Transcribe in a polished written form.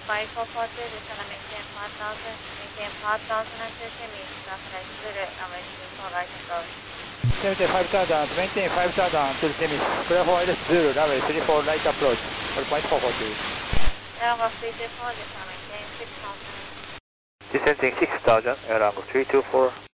5442, descend and maintain 5000, maintain 5000 and 2 meters, traffic light Zulu, runway 24 right approach. 75,000, maintain 5,000 to the Timmins, clear for ILS Zulu, runway 34 right approach, for point 442. Airlangos 324, descend and maintain 6000. Descending 6,000, Airlangos 324.